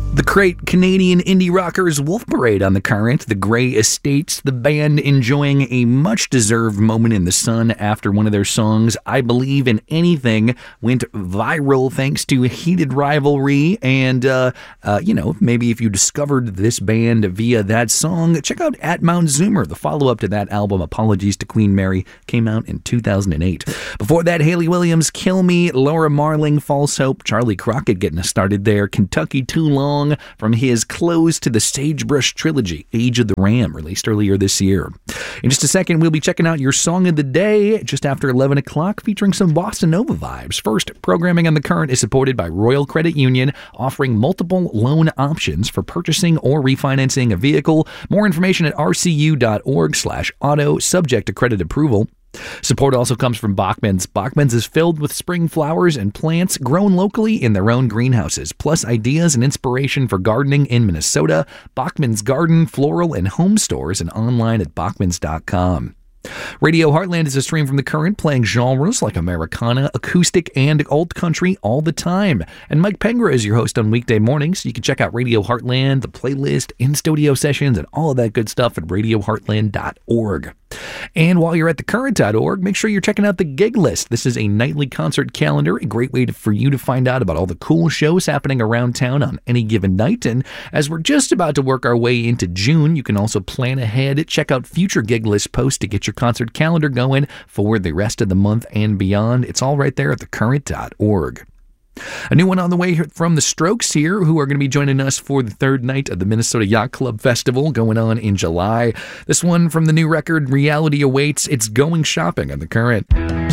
The great Canadian indie rockers Wolf Parade on the Current, The Grey Estates, the band enjoying a much-deserved moment in the sun after one of their songs, I Believe in Anything, went viral thanks to heated rivalry. And, maybe if you discovered this band via that song, check out At Mount Zoomer. The follow-up to that album, Apologies to Queen Mary, came out in 2008. Before that, Hayley Williams, Kill Me, Laura Marling, False Hope, Charlie Crockett getting us started there, Kentucky Too Long, from his Close to the Sagebrush trilogy, Age of the Ram, released earlier this year. In just a second, we'll be checking out your Song of the Day just after 11 o'clock, featuring some Bossa Nova vibes. First, programming on the Current is supported by Royal Credit Union, offering multiple loan options for purchasing or refinancing a vehicle. More information at rcu.org/auto, subject to credit approval. Support also comes from Bachman's. Bachman's is filled with spring flowers and plants grown locally in their own greenhouses, plus ideas and inspiration for gardening in Minnesota. Bachman's Garden, Floral, and Home Stores, and online at bachmans.com. Radio Heartland is a stream from the Current, playing genres like Americana, acoustic, and old country all the time. And Mike Pengra is your host on weekday mornings, so you can check out Radio Heartland, the playlist, in-studio sessions, and all of that good stuff at radioheartland.org. And while you're at thecurrent.org, make sure you're checking out the gig list. This is a nightly concert calendar, a great way for you to find out about all the cool shows happening around town on any given night. And as we're just about to work our way into June, you can also plan ahead, check out future gig list posts to get your concert calendar going for the rest of the month and beyond. It's all right there at thecurrent.org. A new one on the way from the Strokes here, who are going to be joining us for the third night of the Minnesota Yacht Club Festival going on in July. This one from the new record, Reality Awaits. It's Going Shopping on the Current.